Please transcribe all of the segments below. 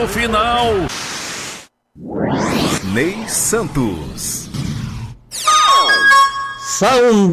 Resumo final. Ney Santos. São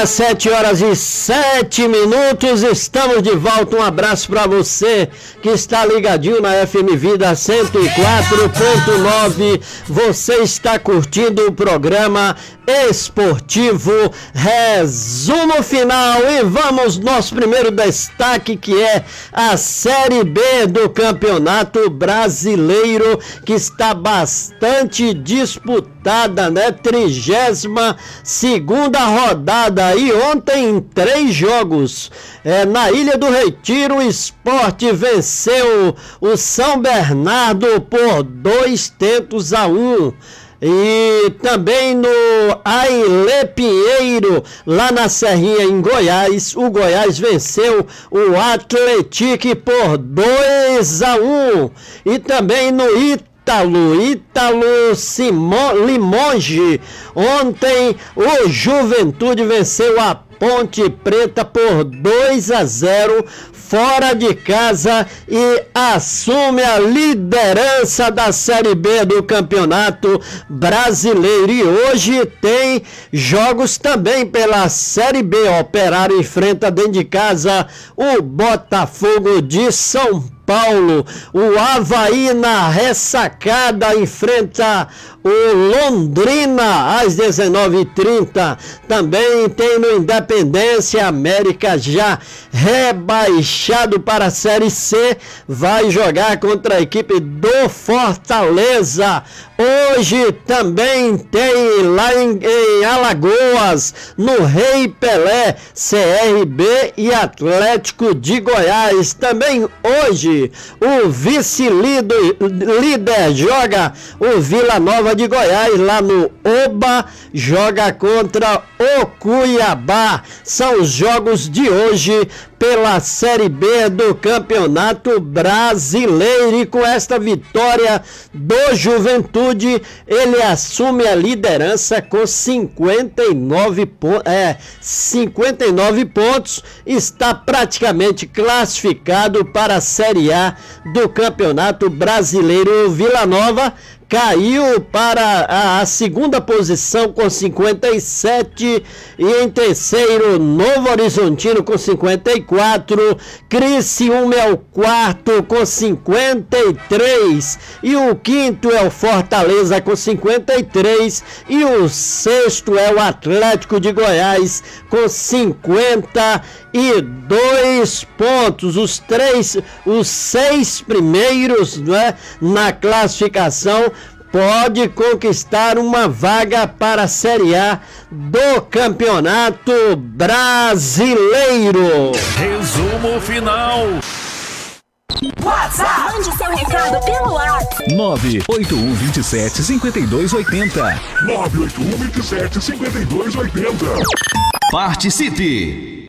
17h07, estamos de volta. Um abraço para você que está ligadinho na FM Vida 104.9. Você está curtindo o programa esportivo Resumo Final. E vamos nosso primeiro destaque, que é a Série B do Campeonato Brasileiro, que está bastante disputada, né? 32ª rodada, e ontem em 3 jogos, na Ilha do Retiro, o Sport venceu o São Bernardo por 2-1. E também no Ailê Pinheiro, lá na Serrinha, em Goiás, o Goiás venceu o Atlético por 2-1. E também no Ítalo Limonge, ontem o Juventude venceu a Ponte Preta por 2-0 fora de casa e assume a liderança da Série B do Campeonato Brasileiro. E hoje tem jogos também pela Série B. O Operário enfrenta dentro de casa o Botafogo de São Paulo. O Avaí na ressacada enfrenta o Londrina às 19h30. Também tem no Independência, América já rebaixado para a Série C, vai jogar contra a equipe do Fortaleza. Hoje também tem lá em Alagoas, no Rei Pelé, CRB e Atlético de Goiás. Também hoje o vice-líder joga o Vila Nova de Goiás, lá no Oba, joga contra o Cuiabá. São os jogos de hoje pela Série B do Campeonato Brasileiro. E com esta vitória do Juventude, ele assume a liderança com 59 pontos, está praticamente classificado para a Série A do Campeonato Brasileiro. O Vila Nova caiu para a segunda posição com 57, e em terceiro Novo Horizontino com 54, Criciúma é o quarto com 53, e o quinto é o Fortaleza com 53, e o sexto é o Atlético de Goiás com 52 pontos. Os 6 primeiros, né, na classificação pode conquistar uma vaga para a Série A do Campeonato Brasileiro. Resumo final. WhatsApp. Mande seu recado pelo WhatsApp. 981275280. 981275280. Participe!